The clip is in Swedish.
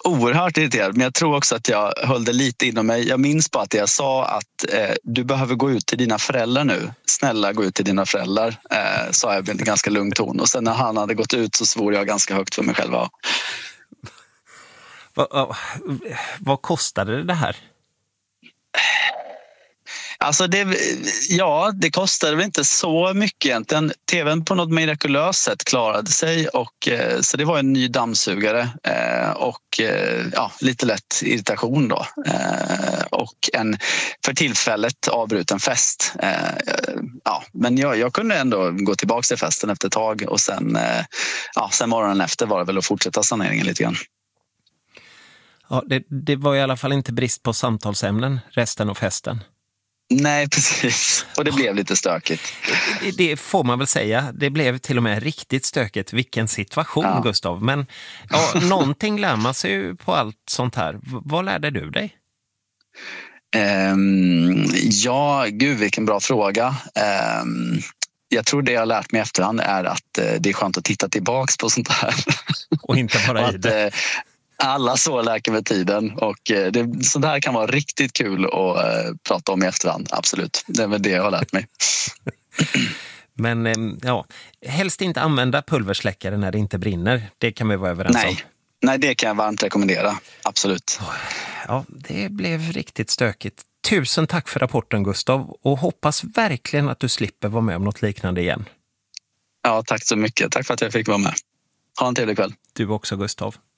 oerhört irriterad, men jag tror också att jag höll det lite inom mig. Jag minns bara att jag sa att du behöver gå ut till dina föräldrar nu. Snälla, gå ut till dina föräldrar, sa jag med en ganska lugn ton. Och sen när han hade gått ut så svor jag ganska högt för mig själv. Vad kostade det här? Alltså det kostade väl inte så mycket egentligen. TVn på något mirakulöst sätt klarade sig, och så det var en ny dammsugare och lite lätt irritation då. Och en för tillfället avbruten fest. Men jag kunde ändå gå tillbaka till festen efter ett tag, och sen morgonen efter var det väl att fortsätta saneringen lite grann. Ja, det var i alla fall inte brist på samtalsämnen resten av festen. Nej, precis. Och det blev lite stökigt. Det får man väl säga. Det blev till och med riktigt stökigt. Vilken situation, Gustav. Men någonting lär man sig ju på allt sånt här. Vad lärde du dig? Gud vilken bra fråga. Jag tror det jag har lärt mig i efterhand är att det är skönt att titta tillbaks på sånt här. Och inte bara i det. Alla så läker med tiden, och sånt här kan vara riktigt kul att prata om i efterhand, absolut. Det är väl det jag har lärt mig. Men helst inte använda pulversläckare när det inte brinner. Det kan vi vara överens om. Nej, det kan jag varmt rekommendera, absolut. Ja, det blev riktigt stökigt. Tusen tack för rapporten, Gustav, och hoppas verkligen att du slipper vara med om något liknande igen. Ja, tack så mycket. Tack för att jag fick vara med. Ha en trevlig kväll. Du också, Gustav.